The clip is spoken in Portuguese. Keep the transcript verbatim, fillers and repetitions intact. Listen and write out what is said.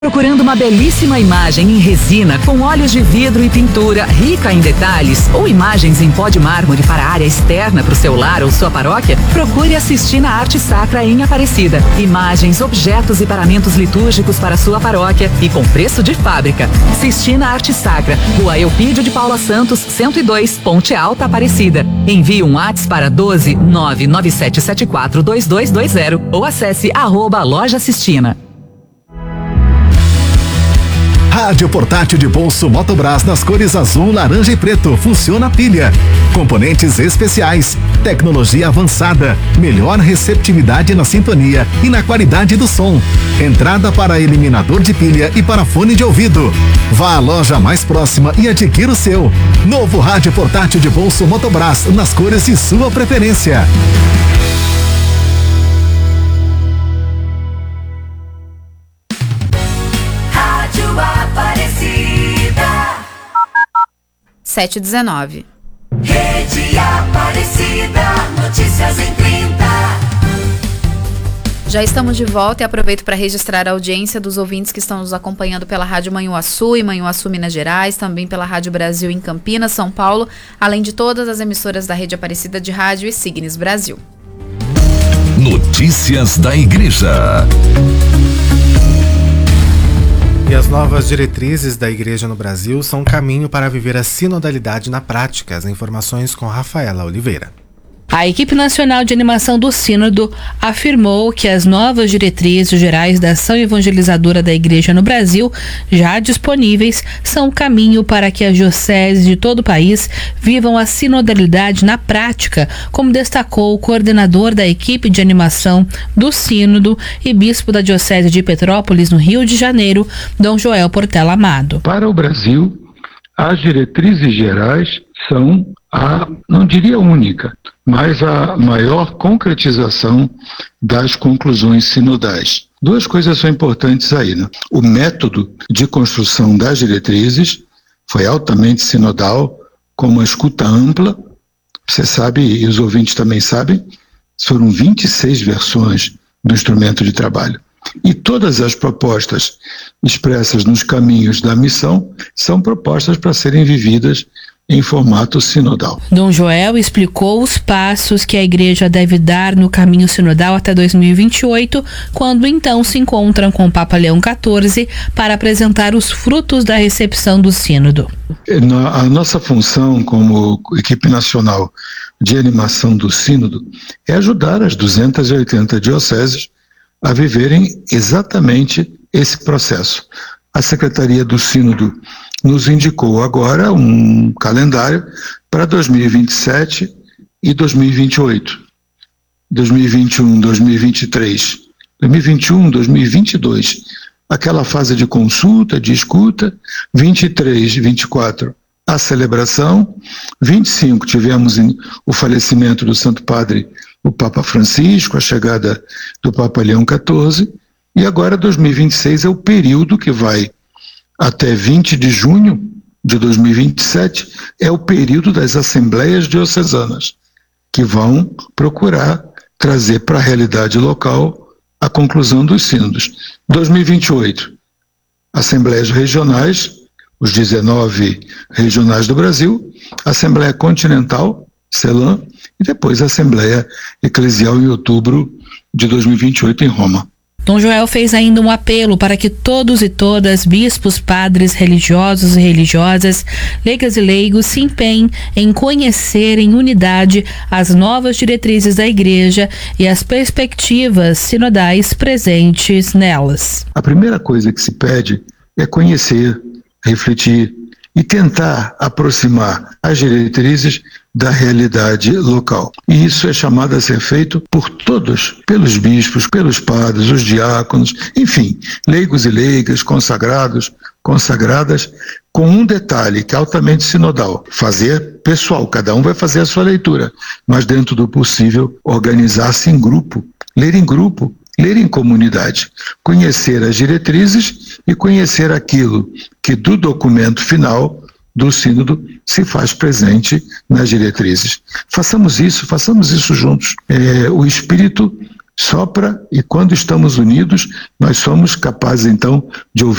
Procurando uma belíssima imagem em resina com óleos de vidro e pintura rica em detalhes ou imagens em pó de mármore para a área externa para o seu lar ou sua paróquia? Procure a Sistina Arte Sacra em Aparecida. Imagens, objetos e paramentos litúrgicos para sua paróquia e com preço de fábrica. Sistina Arte Sacra, Rua Eupídio de Paula Santos, cento e dois, Ponte Alta, Aparecida. Envie um WhatsApp para doze, nove nove sete sete quatro, dois dois dois zero ou acesse arroba Loja Sistina. Rádio portátil de bolso Motobras nas cores azul, laranja e preto. Funciona a pilha. Componentes especiais. Tecnologia avançada. Melhor receptividade na sintonia e na qualidade do som. Entrada para eliminador de pilha e para fone de ouvido. Vá à loja mais próxima e adquira o seu. Novo rádio portátil de bolso Motobras nas cores de sua preferência. sete e dezenove. Rede Aparecida, notícias em trinta. Já estamos de volta e aproveito para registrar a audiência dos ouvintes que estão nos acompanhando pela Rádio Manhuaçu e Manhuaçu Minas Gerais, também pela Rádio Brasil em Campinas, São Paulo, além de todas as emissoras da Rede Aparecida de Rádio e Signes Brasil. Notícias da Igreja. E as novas diretrizes da Igreja no Brasil são um caminho para viver a sinodalidade na prática. As informações com Rafaela Oliveira. A equipe nacional de animação do Sínodo afirmou que as novas diretrizes gerais da ação evangelizadora da Igreja no Brasil, já disponíveis, são o caminho para que as dioceses de todo o país vivam a sinodalidade na prática, como destacou o coordenador da equipe de animação do Sínodo e bispo da Diocese de Petrópolis, no Rio de Janeiro, Dom Joel Portela Amado. Para o Brasil, as diretrizes gerais são a, não diria única, mas a maior concretização das conclusões sinodais. Duas coisas são importantes aí, né? O método de construção das diretrizes foi altamente sinodal, com uma escuta ampla. Você sabe, e os ouvintes também sabem, foram vinte e seis versões do instrumento de trabalho. E todas as propostas expressas nos caminhos da missão são propostas para serem vividas em formato sinodal. Dom Joel explicou os passos que a Igreja deve dar no caminho sinodal até dois mil e vinte e oito, quando então se encontram com o Papa Leão quatorze para apresentar os frutos da recepção do Sínodo. A nossa função como equipe nacional de animação do Sínodo é ajudar as duzentas e oitenta dioceses a viverem exatamente esse processo. A Secretaria do Sínodo nos indicou agora um calendário para dois mil e vinte e sete e dois mil e vinte e oito. dois mil e vinte e um, dois mil e vinte e três, dois mil e vinte e um, dois mil e vinte e dois, aquela fase de consulta, de escuta, vinte e três, vinte e quatro, a celebração, vinte e cinco tivemos o falecimento do Santo Padre, o Papa Francisco, a chegada do Papa Leão quatorze, e agora dois mil e vinte e seis é o período que vai até vinte de junho de dois mil e vinte e sete, é o período das assembleias diocesanas, que vão procurar trazer para a realidade local a conclusão dos sínodos. dois mil e vinte e oito, assembleias regionais, os dezenove regionais do Brasil, Assembleia Continental, CELAM, e depois a Assembleia Eclesial em outubro de dois mil e vinte e oito em Roma. Dom Joel fez ainda um apelo para que todos e todas, bispos, padres, religiosos e religiosas, leigas e leigos, se empenhem em conhecer em unidade as novas diretrizes da Igreja e as perspectivas sinodais presentes nelas. A primeira coisa que se pede é conhecer, refletir e tentar aproximar as diretrizes da realidade local. E isso é chamado a ser feito por todos, pelos bispos, pelos padres, os diáconos, enfim, leigos e leigas, consagrados, consagradas, com um detalhe que é altamente sinodal: fazer pessoal, cada um vai fazer a sua leitura, mas dentro do possível organizar-se em grupo, ler em grupo, ler em comunidade, conhecer as diretrizes e conhecer aquilo que do documento final do sínodo se faz presente nas diretrizes. Façamos isso, façamos isso juntos. É, o Espírito sopra e quando estamos unidos, nós somos capazes então de ouvir